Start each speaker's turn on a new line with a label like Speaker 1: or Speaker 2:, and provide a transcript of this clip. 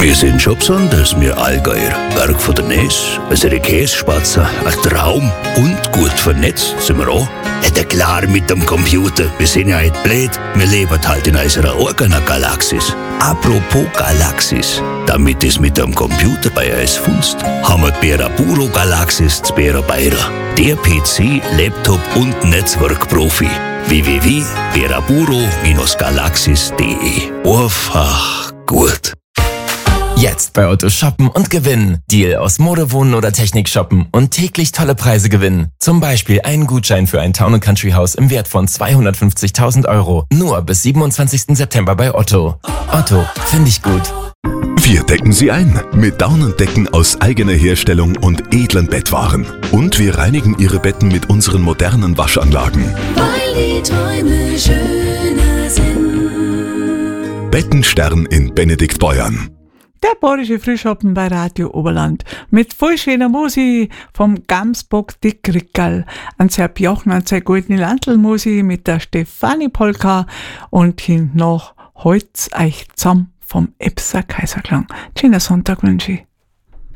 Speaker 1: Wir sind schon besonders, wir Allgäuer. Berg von der Ness, unsere Käsespatzen, ein Traum und gut vernetzt sind wir auch. Ja, klar mit dem Computer, wir sind ja nicht blöd, wir leben halt in unserer eigenen Galaxis. Apropos Galaxis, damit es mit dem Computer bei uns funzt, haben wir die Beraburo Galaxis zu Berabeira. Der PC, Laptop und Netzwerkprofi. www.beraburo-galaxis.de. Einfach gut.
Speaker 2: Jetzt bei Otto shoppen und gewinnen. Deal aus Mode, Wohnen oder Technik shoppen und täglich tolle Preise gewinnen. Zum Beispiel einen Gutschein für ein Town & Country Haus im Wert von 250.000 €. Nur bis 27. September bei Otto. Otto, finde ich gut.
Speaker 3: Wir decken Sie ein mit Daunendecken aus eigener Herstellung und edlen Bettwaren. Und wir reinigen Ihre Betten mit unseren modernen Waschanlagen.
Speaker 4: Weil die Träume schöner sind.
Speaker 3: Bettenstern in Benediktbeuern.
Speaker 5: Der bayerische Frühschoppen bei Radio Oberland. Mit voll schöner Musik vom Gamsbock Dick Rickerl. An Sepp Jochen, an seine goldene Landl-Musik mit der Stefanie Polka und hin noch Holz euch zusammen vom Epser Kaiserklang. Schöner Sonntag wünsche ich.